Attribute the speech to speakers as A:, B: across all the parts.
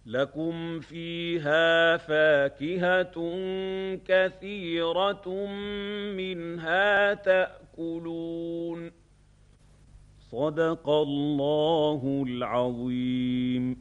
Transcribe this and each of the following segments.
A: لكم فيها فاكهة كثيرة منها تأكلون. صدق الله العظيم.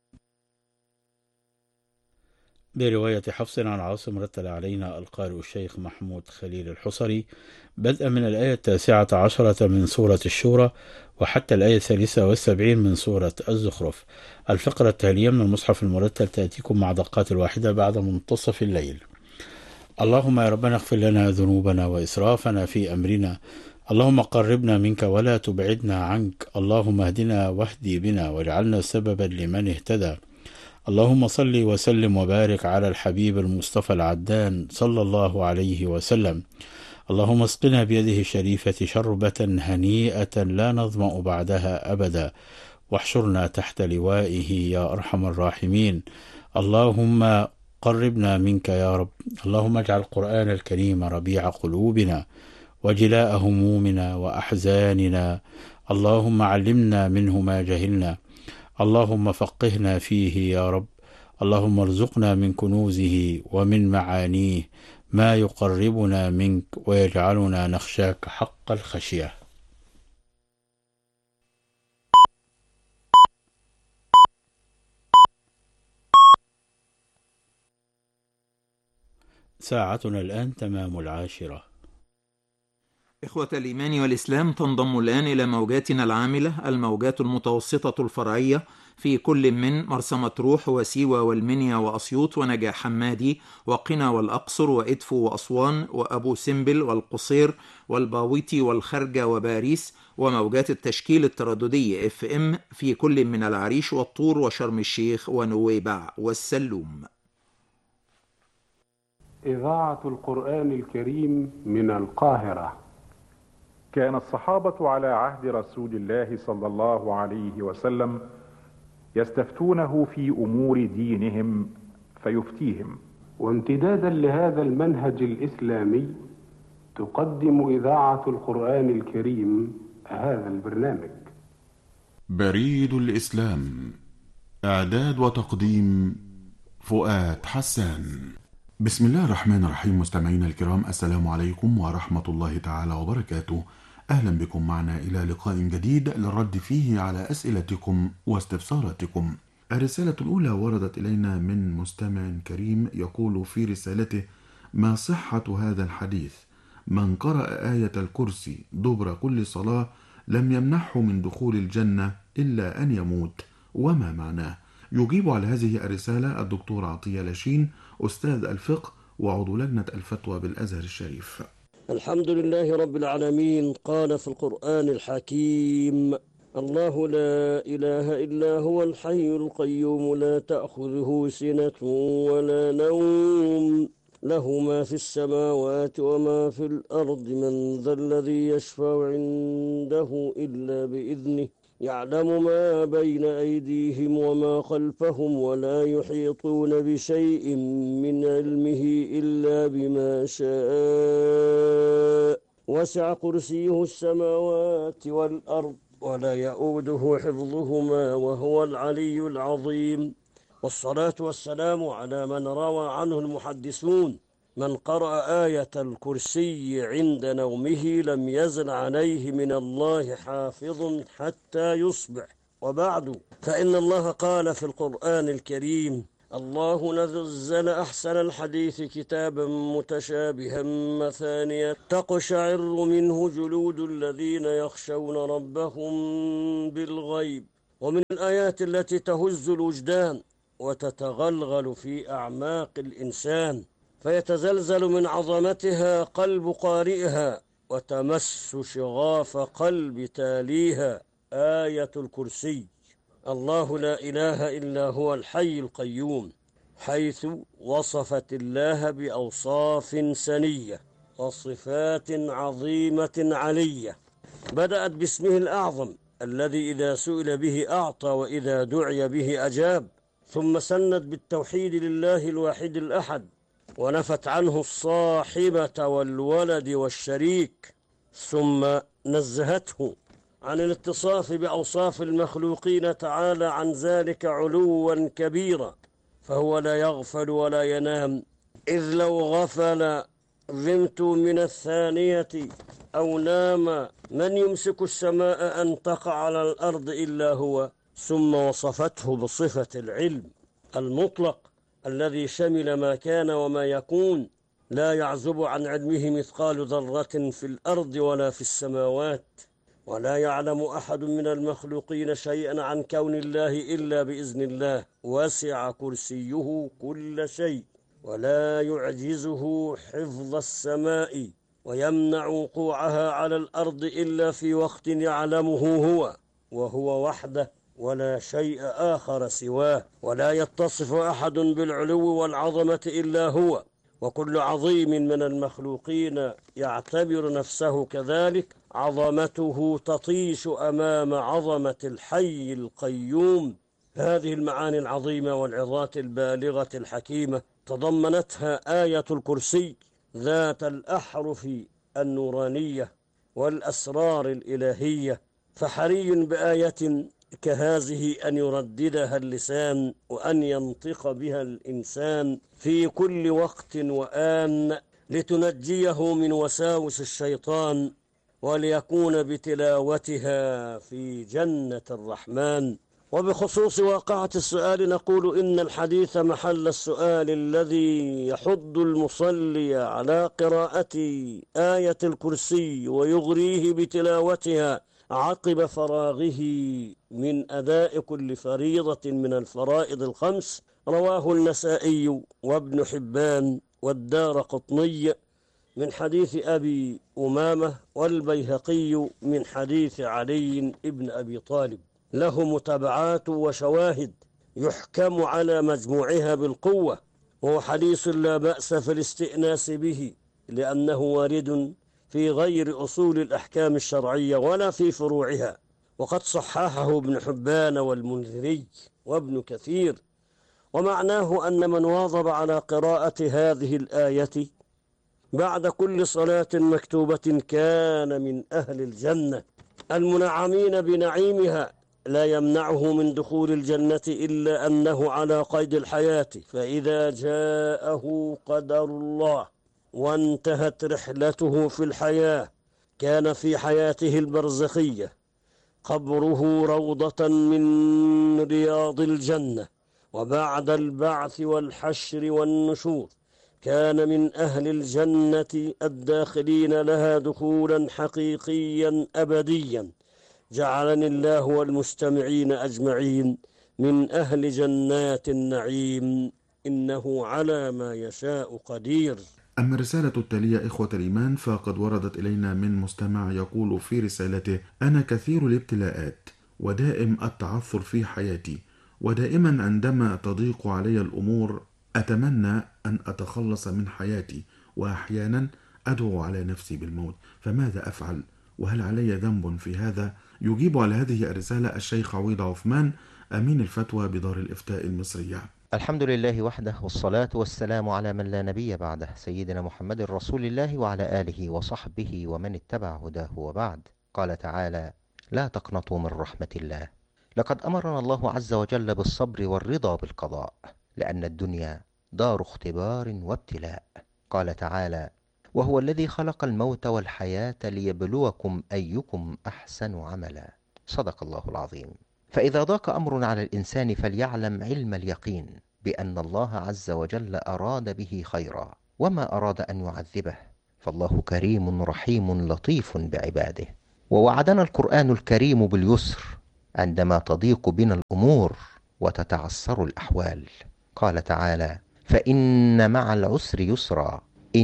B: برواية حفص عن عاصم رتل علينا القارئ الشيخ محمود خليل الحصري بدءا من الآية 19 من سورة الشورى وحتى الآية 73 من سورة الزخرف. الفقرة التالية من المصحف المرتل تأتيكم مع دقات الواحدة بعد منتصف الليل. اللهم يا ربنا اغفر لنا ذنوبنا وإسرافنا في أمرنا، اللهم قربنا منك ولا تبعدنا عنك، اللهم اهدنا واهدي بنا واجعلنا سببا لمن اهتدى. اللهم صل وسلم وبارك على الحبيب المصطفى العدان صلى الله عليه وسلم. اللهم اسقنا بيده الشريفة شربة هنيئة لا نظمأ بعدها أبدا، واحشرنا تحت لوائه يا أرحم الراحمين. اللهم قربنا منك يا رب. اللهم اجعل القرآن الكريم ربيع قلوبنا وجلاء همومنا وأحزاننا. اللهم علمنا منه ما جهلنا، اللهم فقهنا فيه يا رب. اللهم ارزقنا من كنوزه ومن معانيه ما يقربنا منك ويجعلنا نخشاك حق الخشية. ساعتنا الآن تمام 10.
C: إخوة الإيمان والإسلام، تنضم الآن إلى موجاتنا العاملة الموجات المتوسطة الفرعية في كل من مرسى مطروح وسيوة والمنيا وأسيوط ونجع حمادي وقنا والأقصر وإدفو وأسوان وأبو سمبل والقصير والباويتي والخرجة وباريس، وموجات التشكيل الترددي FM في كل من العريش والطور وشرم الشيخ ونويبع والسلوم.
D: إذاعة القرآن الكريم من القاهرة.
E: كان الصحابة على عهد رسول الله صلى الله عليه وسلم يستفتونه في أمور دينهم فيفتيهم.
D: وامتدادا لهذا المنهج الإسلامي تقدم إذاعة القرآن الكريم هذا البرنامج.
F: بريد الإسلام، إعداد وتقديم فؤاد حسان. بسم الله الرحمن الرحيم. مستمعينا الكرام، السلام عليكم ورحمة الله تعالى وبركاته. أهلا بكم معنا إلى لقاء جديد للرد فيه على أسئلتكم واستفساراتكم. الرسالة الأولى وردت إلينا من مستمع كريم يقول في رسالته: ما صحة هذا الحديث؟ من قرأ آية الكرسي دبر كل صلاة لم يمنحه من دخول الجنة إلا أن يموت، وما معناه؟ يجيب على هذه الرسالة الدكتور عطية لاشين، أستاذ الفقه وعضو لجنة الفتوى بالأزهر الشريف.
G: الحمد لله رب العالمين. قال في القرآن الحكيم: الله لا إله إلا هو الحي القيوم لا تأخذه سنة ولا نوم له ما في السماوات وما في الأرض من ذا الذي يشفع عنده إلا بإذنه يعلم ما بين أيديهم وما خلفهم ولا يحيطون بشيء من علمه إلا بما شاء وسع كرسيه السماوات والأرض ولا يؤوده حفظهما وهو العلي العظيم. والصلاة والسلام على من روى عنه المحدثون: من قرأ آية الكرسي عند نومه لم يزل عليه من الله حافظ حتى يصبح. وبعد، فإن الله قال في القرآن الكريم: الله نزل أحسن الحديث كتابا متشابها مثانية تقشعر منه جلود الذين يخشون ربهم بالغيب. ومن الآيات التي تهز الوجدان وتتغلغل في أعماق الإنسان فيتزلزل من عظمتها قلب قارئها وتمس شغاف قلب تاليها آية الكرسي: الله لا إله إلا هو الحي القيوم، حيث وصفت الله بأوصاف سنية وصفات عظيمة علية. بدأت باسمه الأعظم الذي إذا سئل به أعطى وإذا دعي به أجاب، ثم سنت بالتوحيد لله الواحد الأحد ونفت عنه الصاحبة والولد والشريك، ثم نزهته عن الاتصاف بأوصاف المخلوقين تعالى عن ذلك علوا كبيرا، فهو لا يغفل ولا ينام، إذ لو غفل غمت من الثانية أو نام من يمسك السماء أن تقع على الأرض إلا هو، ثم وصفته بصفة العلم المطلق الذي شمل ما كان وما يكون، لا يعزب عن علمه مثقال ذرة في الأرض ولا في السماوات، ولا يعلم أحد من المخلوقين شيئا عن كون الله إلا بإذن الله، وسع كرسيه كل شيء، ولا يعجزه حفظ السماء ويمنع وقوعها على الأرض إلا في وقت يعلمه هو، وهو وحده ولا شيء آخر سواه، ولا يتصف أحد بالعلو والعظمة إلا هو، وكل عظيم من المخلوقين يعتبر نفسه كذلك، عظمته تطيش أمام عظمة الحي القيوم. هذه المعاني العظيمة والعظات البالغة الحكيمة تضمنتها آية الكرسي ذات الأحرف النورانية والأسرار الإلهية، فحري بآية كهذه أن يرددها اللسان وأن ينطق بها الإنسان في كل وقت وآن لتنجيه من وساوس الشيطان، وليكون بتلاوتها في جنة الرحمن. وبخصوص واقعة السؤال نقول إن الحديث محل السؤال الذي يحض المصلي على قراءة آية الكرسي ويغريه بتلاوتها عقب فراغه من أداء كل فريضة من الفرائض الخمس، رواه النسائي وابن حبان والدارقطني من حديث أبي أمامة، والبيهقي من حديث علي بن أبي طالب، له متابعات وشواهد يحكم على مجموعها بالقوة، وهو حديث لا بأس في الاستئناس به لأنه وارد في غير أصول الأحكام الشرعية ولا في فروعها، وقد صححه ابن حبان والمنذري وابن كثير، ومعناه أن من واظب على قراءة هذه الآية بعد كل صلاة مكتوبة كان من أهل الجنة المنعمين بنعيمها، لا يمنعه من دخول الجنة إلا أنه على قيد الحياة، فإذا جاءه قدر الله وانتهت رحلته في الحياة كان في حياته البرزخية قبره روضة من رياض الجنة، وبعد البعث والحشر والنشور كان من أهل الجنة الداخلين لها دخولا حقيقيا أبديا. جعلني الله والمستمعين أجمعين من أهل جنات النعيم، إنه على ما يشاء قدير.
F: أما الرسالة التالية إخوة الإيمان فقد وردت إلينا من مستمع يقول في رسالته: أنا كثير الابتلاءات ودائم التعثر في حياتي، ودائما عندما تضيق علي الأمور أتمنى أن أتخلص من حياتي، وأحيانا أدعو على نفسي بالموت، فماذا أفعل؟ وهل علي ذنب في هذا؟ يجيب على هذه الرسالة الشيخ عويض عثمان أمين الفتوى بدار الإفتاء المصرية.
H: الحمد لله وحده، والصلاة والسلام على من لا نبي بعده، سيدنا محمد رسول الله وعلى آله وصحبه ومن اتبع هداه، وبعد. قال تعالى: لا تقنطوا من رحمة الله، لقد أمرنا الله عز وجل بالصبر والرضا بالقضاء، لأن الدنيا دار اختبار وابتلاء. قال تعالى: وهو الذي خلق الموت والحياة ليبلوكم أيكم أحسن عملا. صدق الله العظيم. فإذا ضاق أمر على الإنسان فليعلم علم اليقين بأن الله عز وجل أراد به خيرا، وما أراد أن يعذبه، فالله كريم رحيم لطيف بعباده. ووعدنا القرآن الكريم باليسر عندما تضيق بنا الأمور وتتعسر الأحوال. قال تعالى: فإن مع العسر يسرا،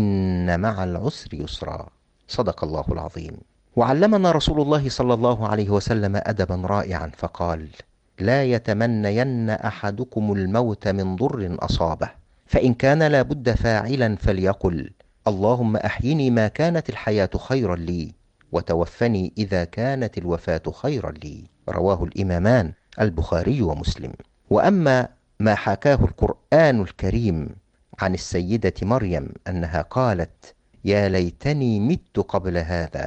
H: إن مع العسر يسرا. صدق الله العظيم. وعلمنا رسول الله صلى الله عليه وسلم أدبا رائعا فقال: لا يتمنين أحدكم الموت من ضر أصابه، فإن كان لا بد فاعلا فليقل: اللهم أحيني ما كانت الحياة خيرا لي، وتوفني إذا كانت الوفاة خيرا لي. رواه الإمامان البخاري ومسلم. وأما ما حكاه القرآن الكريم عن السيدة مريم أنها قالت: يا ليتني مت قبل هذا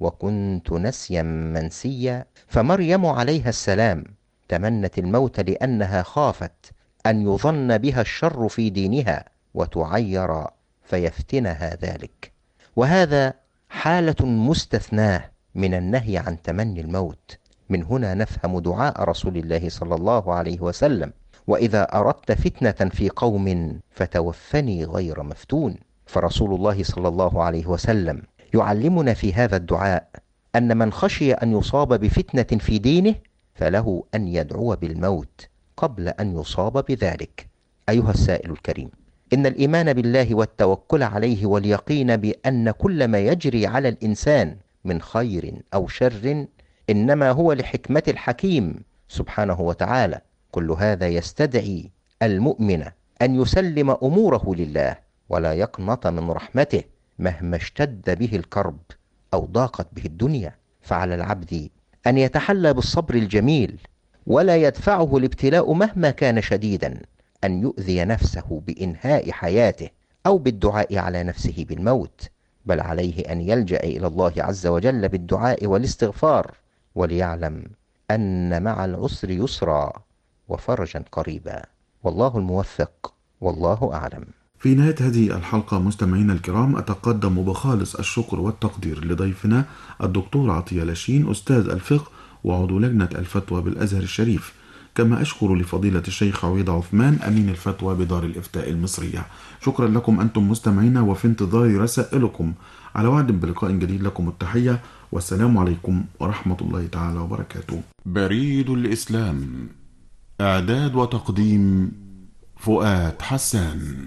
H: وكنت نسيا منسيا. فمريم عليها السلام تمنت الموت لأنها خافت أن يظن بها الشر في دينها وتعير فيفتنها ذلك. وهذا حالة مستثناة من النهي عن تمني الموت. من هنا نفهم دعاء رسول الله صلى الله عليه وسلم: وإذا أردت فتنة في قوم فتوفني غير مفتون. فرسول الله صلى الله عليه وسلم يعلمنا في هذا الدعاء أن من خشي أن يصاب بفتنة في دينه فله أن يدعو بالموت قبل أن يصاب بذلك. أيها السائل الكريم، إن الإيمان بالله والتوكل عليه واليقين بأن كل ما يجري على الإنسان من خير أو شر إنما هو لحكمة الحكيم سبحانه وتعالى، كل هذا يستدعي المؤمن أن يسلم أموره لله ولا يقنط من رحمته مهما اشتد به الكرب أو ضاقت به الدنيا. فعلى العبد أن يتحلى بالصبر الجميل ولا يدفعه الابتلاء مهما كان شديدا أن يؤذي نفسه بإنهاء حياته أو بالدعاء على نفسه بالموت، بل عليه أن يلجأ إلى الله عز وجل بالدعاء والاستغفار، وليعلم أن مع العسر يسرا وفرجا قريبا. والله الموفق، والله أعلم.
F: في نهاية هذه الحلقة مستمعينا الكرام أتقدم بخالص الشكر والتقدير لضيفنا الدكتور عطية لاشين أستاذ الفقه وعضو لجنة الفتوى بالأزهر الشريف، كما أشكر لفضيلة الشيخ عويض عثمان أمين الفتوى بدار الإفتاء المصرية. شكرا لكم أنتم مستمعينا، وفي انتظار رسائلكم. على وعد بلقاء جديد، لكم التحية والسلام عليكم ورحمة الله تعالى وبركاته. بريد الإسلام، إعداد وتقديم فؤاد حسان.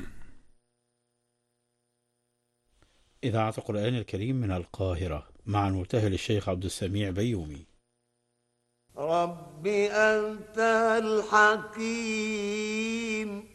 B: إذاعة القرآن الكريم من القاهرة مع المبتهل الشيخ عبد السميع بيومي.
I: رب أنت الحكيم